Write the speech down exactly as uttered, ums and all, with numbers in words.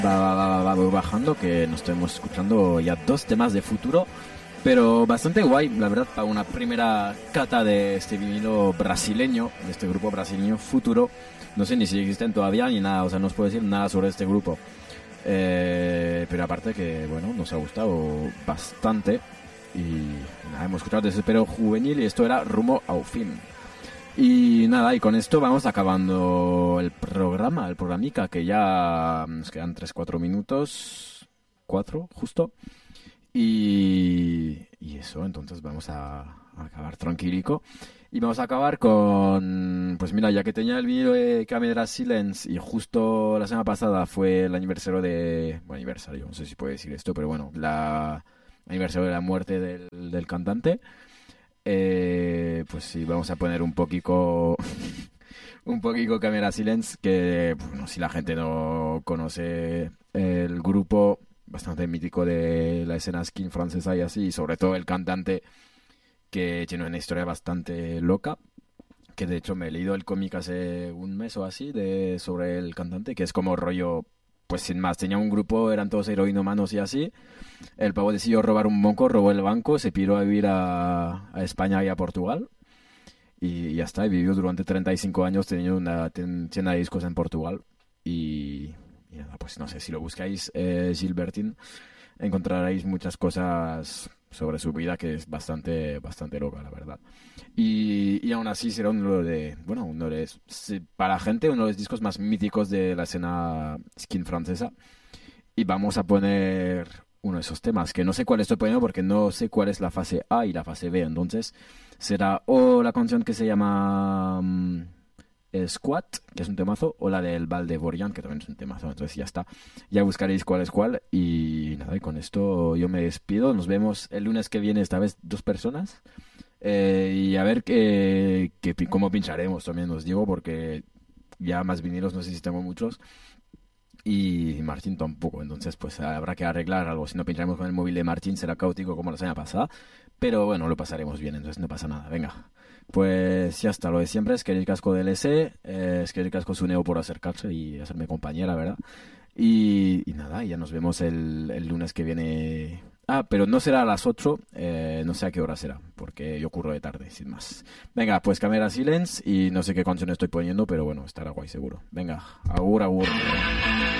Va, va, va, va, va bajando, que nos estamos escuchando ya dos temas de Futuro, pero bastante guay, la verdad, para una primera cata de este vinilo brasileño, de este grupo brasileño Futuro. No sé ni si existen todavía ni nada, o sea, no os puedo decir nada sobre este grupo. Eh, pero aparte que, bueno, nos ha gustado bastante. Y nada, hemos escuchado Desespero Juvenil y esto era Rumo ao Fin. Y nada, y con esto vamos acabando el programa, el programica, que ya nos quedan tres cuatro minutos, cuatro justo. Y, y eso, entonces vamos a, a acabar tranquilico. Y vamos a acabar con, pues mira, ya que tenía el vídeo de Camera Silence y justo la semana pasada fue el aniversario de, bueno, aniversario, no sé si puedo decir esto, pero bueno, la aniversario de la muerte del, del cantante. Eh, pues sí, vamos a poner un poquito un poquito Camera Silence, que bueno, si la gente no conoce el grupo bastante mítico de la escena skin francesa y así, y sobre todo el cantante, que tiene una historia bastante loca, que de hecho me he leído el cómic hace un mes o así de sobre el cantante, que es como rollo, pues sin más, tenía un grupo, eran todos heroinomanos y así. El pavo decidió robar un banco, robó el banco, se piró a vivir a, a España y a Portugal. Y ya está, y vivió durante treinta y cinco años teniendo una ten- tienda de discos en Portugal. Y, y nada, pues no sé, si lo buscáis, eh, Gilbertin, encontraréis muchas cosas sobre su vida que es bastante, bastante loca, la verdad. Y, y aún así será uno de, bueno, uno de, sí, para la gente, uno de los discos más míticos de la escena skin francesa. Y vamos a poner uno de esos temas, que no sé cuál estoy poniendo porque no sé cuál es la fase A y la fase B. Entonces será o la canción que se llama mm, eh, Squat, que es un temazo, o la del Valdeborian, que también es un temazo. Entonces ya está. Ya buscaréis cuál es cuál. Y nada, y con esto yo me despido. Nos vemos el lunes que viene, esta vez dos personas. Eh, y a ver qué, qué pi- cómo pincharemos también, os digo, porque ya más vinilos, no sé si tengo muchos. Y Martín tampoco, entonces pues habrá que arreglar algo. Si no pincharemos con el móvil de Martín será caótico como la semana pasada. Pero bueno, lo pasaremos bien, entonces no pasa nada. Venga, pues ya está, lo de siempre. Es que el casco del S, eh, es que el casco es un neo por acercarse y hacerme compañera, ¿verdad? Y, y nada, ya nos vemos el, el lunes que viene. Ah, pero no será a las ocho, eh, no sé a qué hora será, porque yo curro de tarde, sin más. Venga, pues Camera Silence y no sé qué canción estoy poniendo, pero bueno, estará guay seguro. Venga, agur, agur.